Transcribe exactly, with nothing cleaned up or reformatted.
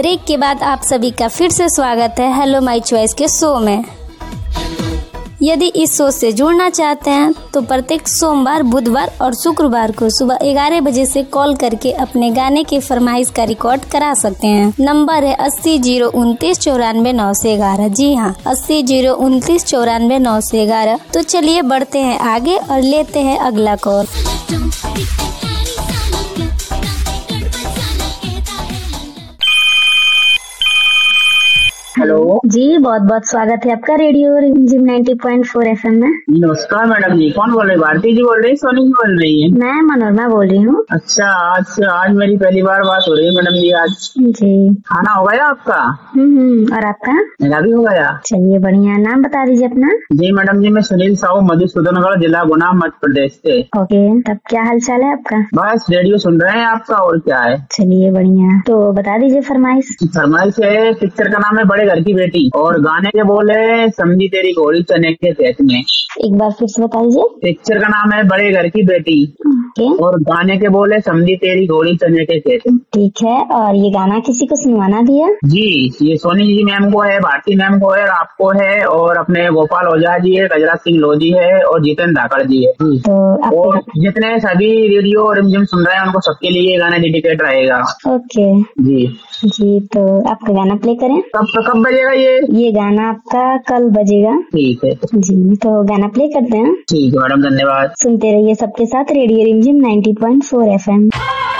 Break के बाद आप सभी का फिर से स्वागत है हेलो माय चॉइस के शो में। यदि इस शो से जुड़ना चाहते हैं तो प्रत्येक सोमवार, बुधवार और शुक्रवार को सुबह ग्यारह बजे से कॉल करके अपने गाने की फरमाइश का रिकॉर्ड करा सकते हैं। नंबर है अस्सी जीरो उनतीस चौरानवे नौ से ग्यारह। जी हाँ, अस्सी जीरो उनतीस चौरानवे नौ से ग्यारह। तो चलिए बढ़ते हैं आगे और लेते हैं अगला कॉल। हेलो जी, बहुत बहुत स्वागत है आपका रेडियो रिमझिम नब्बे पॉइंट चार एफएम में। नमस्कार मैडम जी, कौन बोल रहे? भारती जी बोल रही है, सोनी जी बोल रही है? मैं मनोरमा बोल रही हूँ। अच्छा, आज आज मेरी पहली बार बात हो रही है मैडम जी। आज जी खाना हो गया आपका? हम्म और आपका? मेरा भी हो गया। चलिए बढ़िया। नाम बता दीजिए अपना। जी मैडम जी, मैं सुनील साहू, मधुसूदनगढ़, जिला गुना, मध्य प्रदेश से। ओके, तब क्या हाल चाल है आपका? बस रेडियो सुन रहे हैं आपका, और क्या है। चलिए बढ़िया। तो बता दीजिए फरमाइश। फरमाइश है, पिक्चर का नाम है बड़े घर की बेटी और गाने के बोले समझी तेरी घोड़ी चने के खेत में। एक बार फिर से बता दीजिए। पिक्चर का नाम है बड़े घर की बेटी ओके। और गाने के बोले समझी तेरी घोड़ी चने के खेत में। ठीक है, और ये गाना किसी को सुनवाना भी है? जी, ये सोनी जी मैम को है, भारती मैम को है, आपको है, और अपने गोपाल ओझा जी है, गजरा सिंह लोधी है और जीतन धाकड़ जी है। तो और जितने सभी रेडियो रिमझिम सुन रहे हैं उनको सबके लिए ये गाना डेडिकेट रहेगा। ओके जी जी, तो आपका गाना प्ले करें। कब कब बजेगा ये? ये गाना आपका कल बजेगा। ठीक है जी, तो गाना प्ले करते हैं। ठीक है मैडम, धन्यवाद। सुनते रहिए सबके साथ रेडियो रिमझिम नब्बे पॉइंट चार एफएम।